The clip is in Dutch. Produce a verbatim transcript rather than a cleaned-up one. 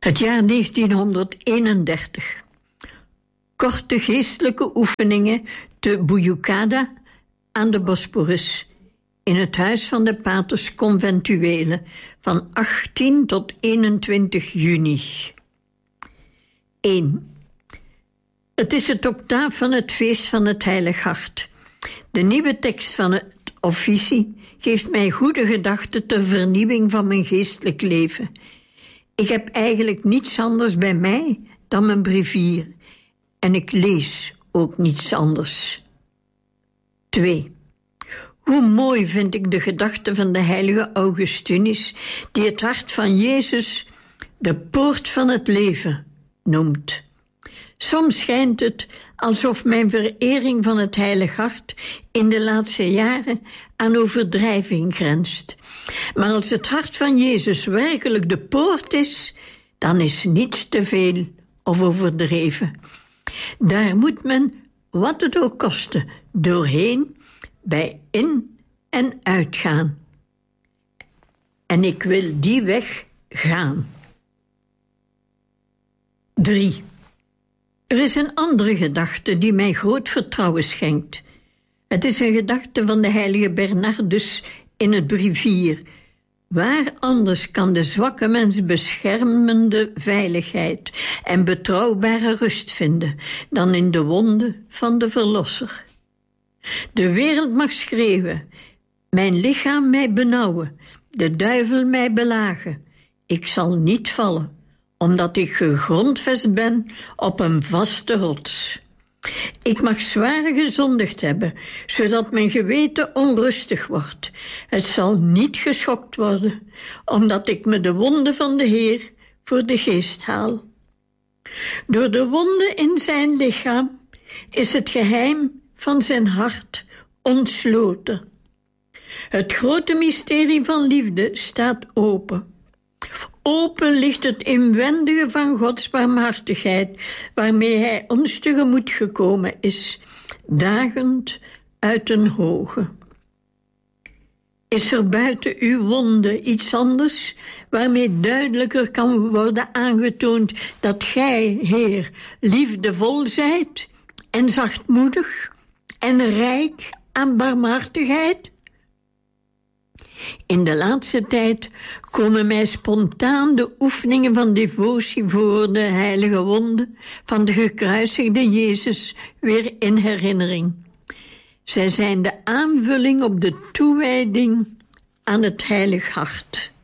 Het jaar negentienhonderdeenendertig. Korte geestelijke oefeningen te Buyukada aan de Bosporus, in het huis van de paters conventuelen, van achttien tot eenentwintig juni. één. Het is het octaaf van het feest van het Heilig Hart. De nieuwe tekst van het officie geeft mij goede gedachten ter vernieuwing van mijn geestelijk leven. Ik heb eigenlijk niets anders bij mij dan mijn brevier. En ik lees ook niets anders. twee. Hoe mooi vind ik de gedachte van de heilige Augustinus, die het hart van Jezus de poort van het leven noemt. Soms schijnt het alsof mijn verering van het Heilig Hart in de laatste jaren aan overdrijving grenst. Maar als het hart van Jezus werkelijk de poort is, dan is niets te veel of overdreven. Daar moet men, wat het ook koste, doorheen, bij in- en uitgaan. En ik wil die weg gaan. drie. Er is een andere gedachte die mij groot vertrouwen schenkt. Het is een gedachte van de heilige Bernardus in het brevier. Waar anders kan de zwakke mens beschermende veiligheid en betrouwbare rust vinden dan in de wonden van de Verlosser? De wereld mag schreeuwen, mijn lichaam mij benauwen, de duivel mij belagen. Ik zal niet vallen, omdat ik gegrondvest ben op een vaste rots. Ik mag zwaar gezondigd hebben, zodat mijn geweten onrustig wordt. Het zal niet geschokt worden, omdat ik me de wonden van de Heer voor de geest haal. Door de wonden in zijn lichaam is het geheim van zijn hart ontsloten. Het grote mysterie van liefde staat open. Open ligt het inwendige van Gods barmhartigheid, waarmee hij ons tegemoet gekomen is, dagend uit een hoge. Is er buiten uw wonden iets anders, waarmee duidelijker kan worden aangetoond dat gij, Heer, liefdevol zijt en zachtmoedig en rijk aan barmhartigheid? In de laatste tijd komen mij spontaan de oefeningen van devotie voor de heilige wonden van de gekruisigde Jezus weer in herinnering. Zij zijn de aanvulling op de toewijding aan het Heilig Hart.